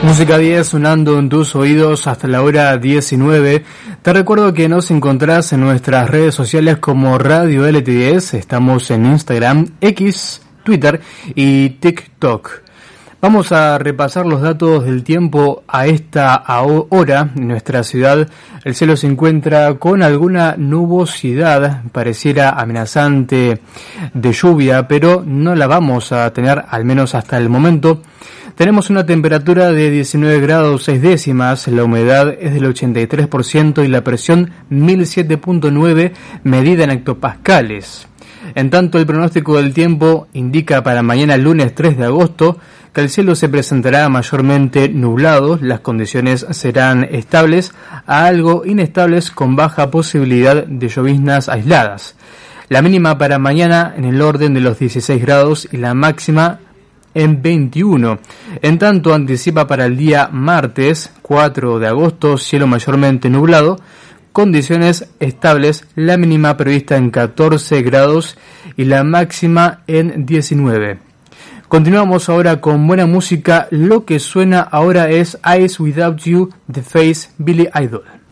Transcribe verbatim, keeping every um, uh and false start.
Música diez sonando en tus oídos hasta la hora diecinueve. Te recuerdo que nos encontrás en nuestras redes sociales como Radio L T diez. Estamos en Instagram, X, Twitter y TikTok. Vamos a repasar los datos del tiempo a esta hora. En nuestra ciudad el cielo se encuentra con alguna nubosidad, pareciera amenazante de lluvia, pero no la vamos a tener, al menos hasta el momento. Tenemos una temperatura de diecinueve grados seis décimas, la humedad es del ochenta y tres por ciento y la presión mil siete punto nueve medida en hectopascales. En tanto, el pronóstico del tiempo indica para mañana lunes tres de agosto que el cielo se presentará mayormente nublado, las condiciones serán estables a algo inestables con baja posibilidad de lloviznas aisladas. La mínima para mañana en el orden de los dieciséis grados y la máxima en veintiuno. En tanto, anticipa para el día martes cuatro de agosto cielo mayormente nublado, condiciones estables, la mínima prevista en catorce grados y la máxima en diecinueve. Continuamos ahora con buena música. Lo que suena ahora es Eyes Without You de Face, Billy Idol.